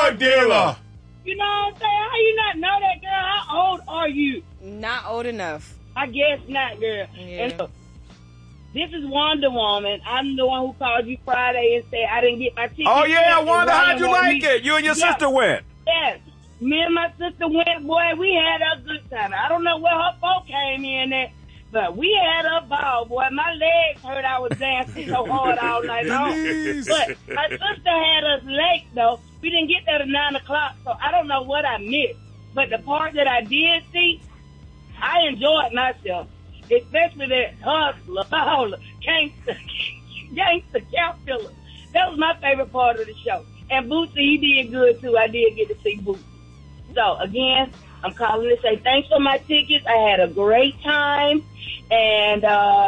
drug dealer. You know what I'm saying? How you not know that, girl? How old are you? Not old enough. I guess not, girl. Yeah. And look, this is Wonder Woman. I'm the one who called you Friday and said I didn't get my ticket. Oh, yeah, Wanda, how'd you like it? You and your sister went. Yes. Me and my sister went, boy, we had a good time. I don't know where her folk came in at, but we had a ball, boy. My legs hurt. I was dancing so hard all night long. But my sister had us late, though. We didn't get there at 9 o'clock, so I don't know what I missed. But the part that I did see, I enjoyed myself. Especially that hustler, gangster, count filler. That was my favorite part of the show. And Bootsy, he did good, too. I did get to see Bootsy. So, again, I'm calling to say thanks for my tickets. I had a great time. And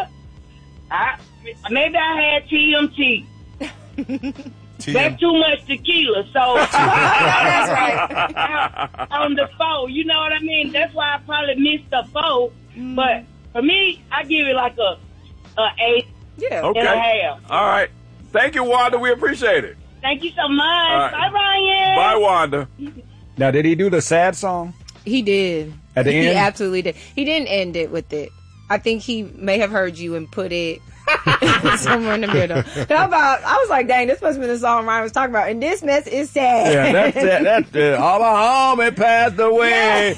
maybe I had TMT. That's too much tequila. So, that's right. On the 4, you know what I mean? That's why I probably missed the 4. But for me, I give it like a 8 and a half. All right. Thank you, Wanda. We appreciate it. Thank you so much. Right. Bye, Ryan. Bye, Wanda. Now, did he do the sad song? He did. At the end? He absolutely did. He didn't end it with it. I think he may have heard you and put it somewhere in the middle. I was like, dang, this must have been the song Ryan was talking about. And this mess is sad. Yeah, that's it. All our homie passed away.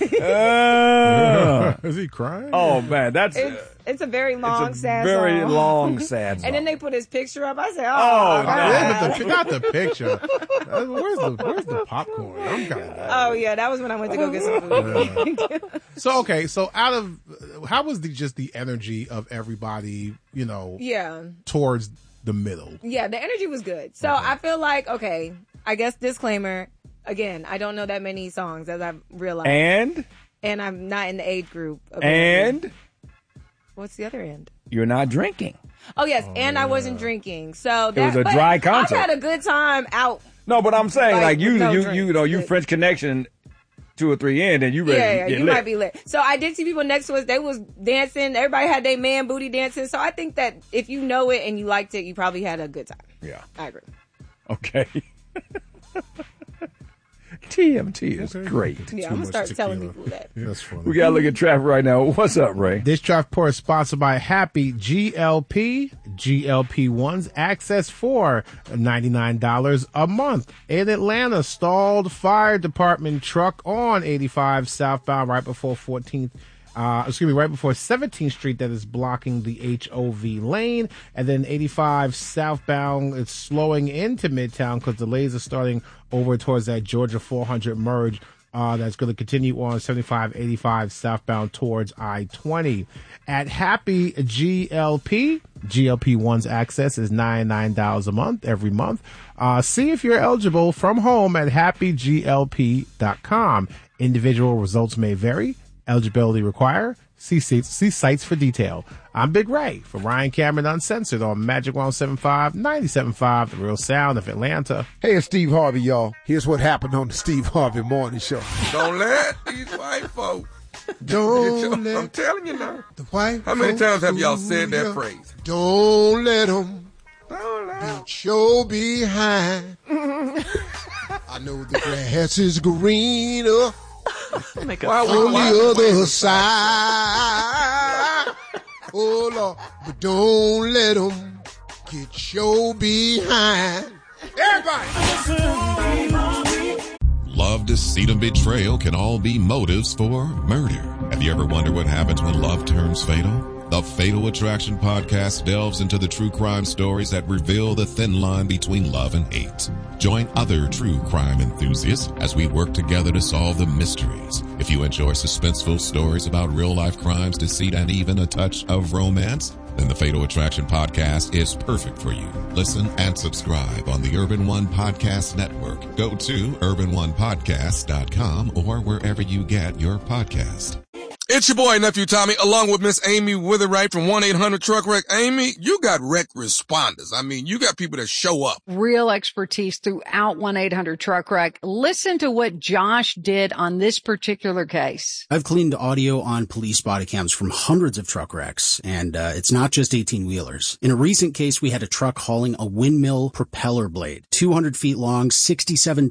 Is he crying? Oh, man, it's a very long, sad song. Very long, sad song. And then they put his picture up. I said, oh, no. Not the picture. Where's the popcorn? I'm kind of. Oh, yeah, that was when I went to go get some food. So how was just the energy of everybody, towards the middle? Yeah, the energy was good. So I feel like, I guess disclaimer, again, I don't know that many songs as I've realized. And I'm not in the age group. And? What's the other end? You're not drinking. Oh, yes, I wasn't drinking. So it was a dry concert. I had a good time out. No, but I'm saying, you French Connection 2 or 3 in, and you ready to get you lit. might be lit. So I did see people next to us. They was dancing. Everybody had their man booty dancing. So I think that if you know it and you liked it, you probably had a good time. Yeah. I agree. Okay. TMT is great. Yeah, I'm going to start telling people that. That's funny. We got to look at traffic right now. What's up, Ray? This traffic report is sponsored by Happy GLP. GLP-1's access for $99 a month. In Atlanta, stalled fire department truck on 85 southbound right before 17th Street that is blocking the HOV lane. And then 85 southbound, it's slowing into Midtown because delays are starting over towards that Georgia 400 merge. That's going to continue on 75, 85 southbound towards I-20. At Happy GLP, GLP-1's access is $99 a month, every month. See if you're eligible from home at happyglp.com. Individual results may vary. Eligibility required. See sites for detail. I'm Big Ray for Ryan Cameron Uncensored on Magic 107.5, 97.5, The Real Sound of Atlanta. Hey, it's Steve Harvey, y'all. Here's what happened on the Steve Harvey Morning Show. Don't let these white folks. I'm telling you now. The white How many times have y'all said that phrase? Don't let them beat your behind. I know the grass is greener on the other side. Oh, Lord, but don't let them get your behind. Everybody! Love, deceit, and betrayal can all be motives for murder. Have you ever wondered what happens when love turns fatal? The Fatal Attraction podcast delves into the true crime stories that reveal the thin line between love and hate. Join other true crime enthusiasts as we work together to solve the mysteries. If you enjoy suspenseful stories about real-life crimes, deceit, and even a touch of romance, then the Fatal Attraction podcast is perfect for you. Listen and subscribe on the Urban One Podcast Network. Go to urbanonepodcast.com or wherever you get your podcast. It's your boy, Nephew Tommy, along with Miss Amy Witherwright from 1-800-TRUCK-WRECK. Amy, you got wreck responders. I mean, you got people that show up. Real expertise throughout 1-800-TRUCK-WRECK. Listen to what Josh did on this particular case. I've cleaned audio on police body cams from hundreds of truck wrecks, and it's not just 18-wheelers. In a recent case, we had a truck hauling a windmill propeller blade, 200 feet long, 67